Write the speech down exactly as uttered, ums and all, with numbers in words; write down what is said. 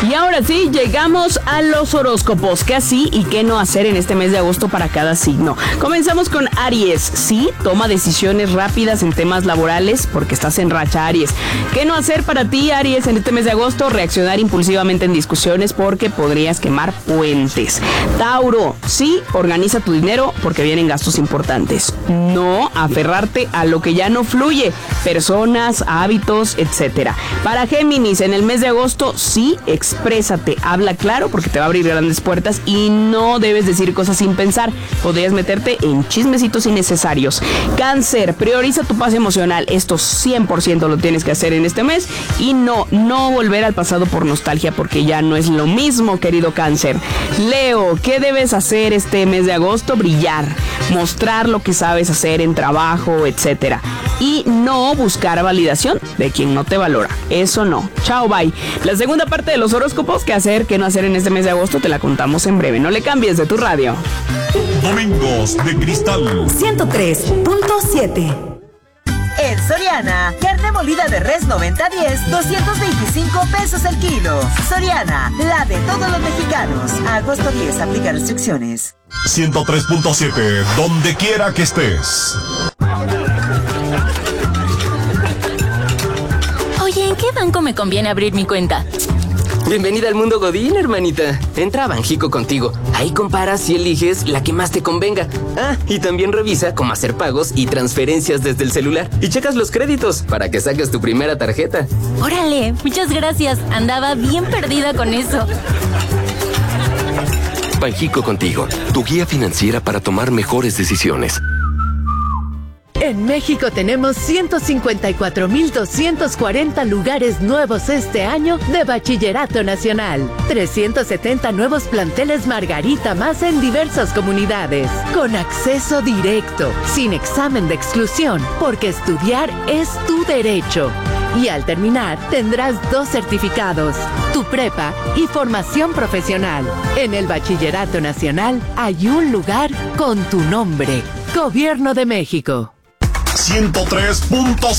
Y ahora sí, llegamos a los horóscopos. ¿Qué así y qué no hacer en este mes de agosto para cada signo? Comenzamos con Aries. Sí, toma decisiones rápidas en temas laborales porque estás en racha, Aries. ¿Qué no hacer para ti, Aries, en este mes de agosto? Reaccionar impulsivamente en discusiones porque podrías quemar puentes. Tauro. Sí, organiza tu dinero porque vienen gastos importantes. No aferrarte a lo que ya no fluye. Personas, hábitos, etcétera. Para Géminis, en el mes de agosto, sí, exprésate, habla claro porque te va a abrir grandes puertas y no debes decir cosas sin pensar. Podrías meterte en chismecitos innecesarios. Cáncer, prioriza tu paz emocional. Esto cien por ciento lo tienes que hacer en este mes y no, no volver al pasado por nostalgia porque ya no es lo mismo, querido Cáncer. Leo, ¿qué debes hacer este mes de agosto? Brillar, mostrar lo que sabes hacer en trabajo, etcétera. Y no buscar validación de quien no te valora. Eso no. Chao, bye. La segunda parte de los horóscopos, qué hacer, qué no hacer en este mes de agosto, te la contamos en breve. No le cambies de tu radio. Domingos de Cristal ciento tres punto siete. En Soriana, carne molida de res noventa diez, doscientos veinticinco pesos el kilo. Soriana, la de todos los mexicanos. A agosto diez, aplica restricciones. ciento tres punto siete, donde quiera que estés. Oye, ¿en qué banco me conviene abrir mi cuenta? Bienvenida al mundo Godín, hermanita. Entra a Banjico contigo. Ahí comparas y eliges la que más te convenga. Ah, y también revisa cómo hacer pagos y transferencias desde el celular. Y checas los créditos para que saques tu primera tarjeta. Órale, muchas gracias. Andaba bien perdida con eso. Banjico contigo, tu guía financiera para tomar mejores decisiones. En México tenemos ciento cincuenta y cuatro mil doscientos cuarenta lugares nuevos este año de Bachillerato Nacional. trescientos setenta nuevos planteles Margarita más en diversas comunidades. Con acceso directo, sin examen de exclusión, porque estudiar es tu derecho. Y al terminar, tendrás dos certificados, tu prepa y formación profesional. En el Bachillerato Nacional hay un lugar con tu nombre. Gobierno de México. ciento tres punto